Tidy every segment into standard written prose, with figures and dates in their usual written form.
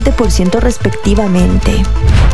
% respectivamente.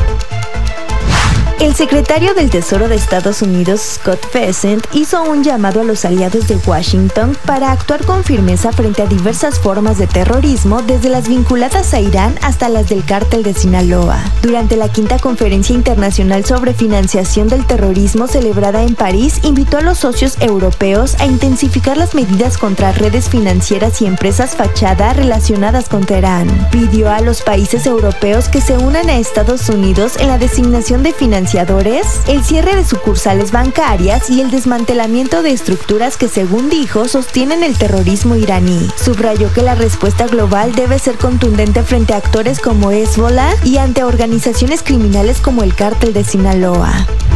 El secretario del Tesoro de Estados Unidos, Scott Bessent, hizo un llamado a los aliados de Washington para actuar con firmeza frente a diversas formas de terrorismo, desde las vinculadas a Irán hasta las del cártel de Sinaloa. Durante la quinta conferencia internacional sobre financiación del terrorismo celebrada en París, invitó a los socios europeos a intensificar las medidas contra redes financieras y empresas fachada relacionadas con Teherán. Pidió a los países europeos que se unan a Estados Unidos en la designación de financiadores, el cierre de sucursales bancarias y el desmantelamiento de estructuras que, según dijo, sostienen el terrorismo iraní. Subrayó que la respuesta global debe ser contundente frente a actores como Hezbollah y ante organizaciones criminales como el cártel de Sinaloa.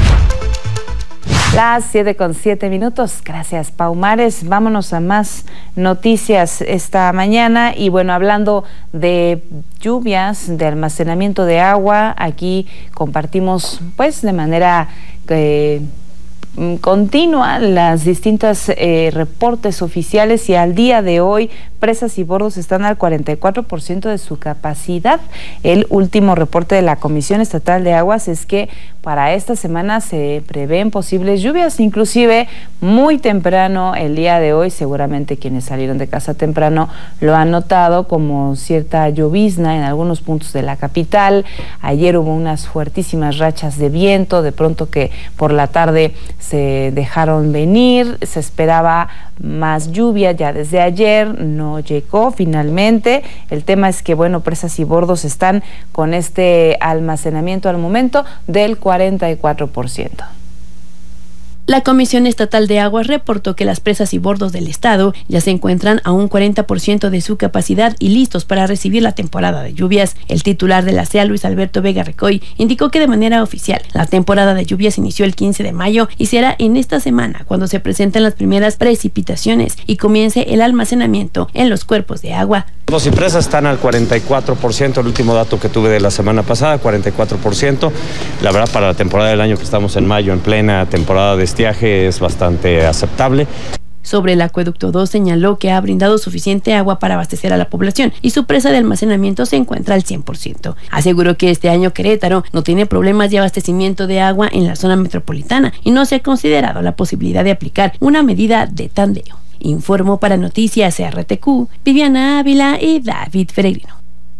Las 7:07. Gracias, Pau Mares. Vámonos a más noticias esta mañana. Y bueno, hablando de lluvias, de almacenamiento de agua, aquí compartimos pues de manera continua las distintas reportes oficiales, y al día de hoy presas y bordos están al 44% de su capacidad. El último reporte de la Comisión Estatal de Aguas es que para esta semana se prevén posibles lluvias, inclusive muy temprano el día de hoy. Seguramente quienes salieron de casa temprano lo han notado, como cierta llovizna en algunos puntos de la capital. Ayer hubo unas fuertísimas rachas de viento, de pronto que por la tarde se dejaron venir. Se esperaba más lluvia ya desde ayer, no llegó finalmente. El tema es que, bueno, presas y bordos están con este almacenamiento al momento del 44%. La Comisión Estatal de Aguas reportó que las presas y bordos del estado ya se encuentran a un 40% de su capacidad y listos para recibir la temporada de lluvias. El titular de la SEA, Luis Alberto Vega Ricoy, indicó que de manera oficial la temporada de lluvias inició el 15 de mayo y será en esta semana cuando se presenten las primeras precipitaciones y comience el almacenamiento en los cuerpos de agua. Bordos y presas están al 44%, el último dato que tuve de la semana pasada, 44%. La verdad, para la temporada del año que estamos en mayo, en plena temporada de estiaje, es bastante aceptable. Sobre el Acueducto 2 señaló que ha brindado suficiente agua para abastecer a la población y su presa de almacenamiento se encuentra al 100%. Aseguró que este año Querétaro no tiene problemas de abastecimiento de agua en la zona metropolitana y no se ha considerado la posibilidad de aplicar una medida de tandeo. Informó para Noticias RTQ, Viviana Ávila y David Peregrino.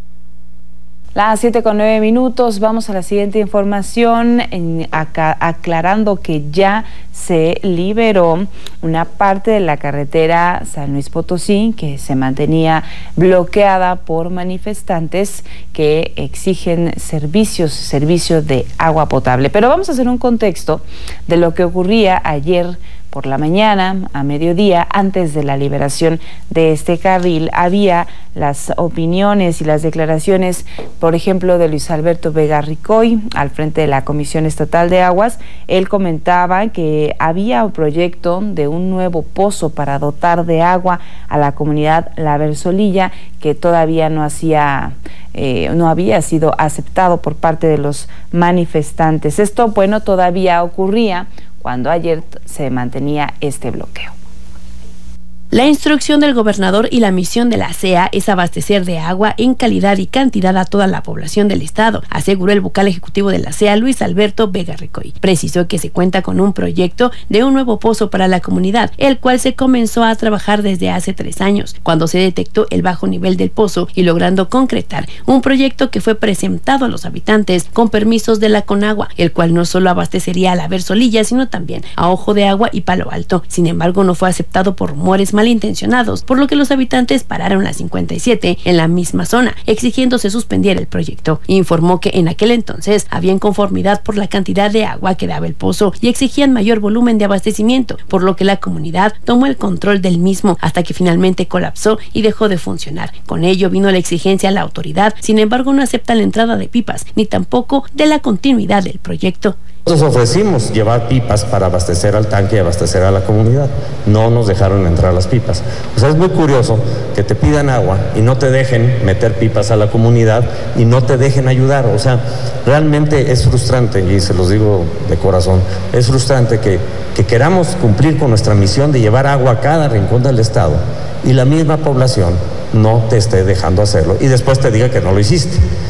Las 7:09. Vamos a la siguiente información, aclarando que ya se liberó una parte de la carretera San Luis Potosí que se mantenía bloqueada por manifestantes que exigen servicio de agua potable. Pero vamos a hacer un contexto de lo que ocurría ayer por la mañana, a mediodía, antes de la liberación de este carril. Había las opiniones y las declaraciones, por ejemplo, de Luis Alberto Vega Ricoy, al frente de la Comisión Estatal de Aguas. Él comentaba que había un proyecto de un nuevo pozo para dotar de agua a la comunidad La Versolilla, que todavía no había sido aceptado por parte de los manifestantes. Esto, bueno, todavía ocurría cuando ayer se mantenía este bloqueo. La instrucción del gobernador y la misión de la SEA es abastecer de agua en calidad y cantidad a toda la población del estado, aseguró el vocal ejecutivo de la SEA, Luis Alberto Vega Ricoy. Precisó que se cuenta con un proyecto de un nuevo pozo para la comunidad, el cual se comenzó a trabajar desde hace 3 años, cuando se detectó el bajo nivel del pozo y logrando concretar un proyecto que fue presentado a los habitantes con permisos de la Conagua, el cual no solo abastecería a La Versolilla, sino también a Ojo de Agua y Palo Alto. Sin embargo, no fue aceptado por rumores malintencionados, por lo que los habitantes pararon las 57 en la misma zona, exigiendo se suspendiera el proyecto. Informó que en aquel entonces había inconformidad por la cantidad de agua que daba el pozo y exigían mayor volumen de abastecimiento, por lo que la comunidad tomó el control del mismo hasta que finalmente colapsó y dejó de funcionar. Con ello vino la exigencia a la autoridad, sin embargo no acepta la entrada de pipas, ni tampoco de la continuidad del proyecto. Nosotros ofrecimos llevar pipas para abastecer al tanque y abastecer a la comunidad. No nos dejaron entrar las pipas. O sea, es muy curioso que te pidan agua y no te dejen meter pipas a la comunidad y no te dejen ayudar. O sea, realmente es frustrante, y se los digo de corazón, es frustrante que queramos cumplir con nuestra misión de llevar agua a cada rincón del estado y la misma población no te esté dejando hacerlo y después te diga que no lo hiciste.